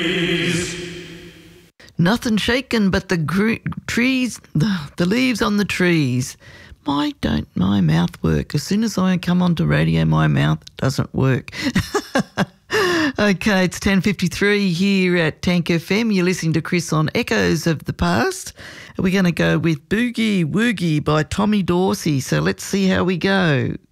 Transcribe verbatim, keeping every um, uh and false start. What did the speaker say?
Nothing shaken but the gr- trees, the, the leaves on the trees. Why don't my mouth work? As soon as I come onto radio, my mouth doesn't work. Okay, it's ten fifty-three here at Tank F M. You're listening to Chris on Echoes of the Past. We're going to go with Boogie Woogie by Tommy Dorsey. So let's see how we go.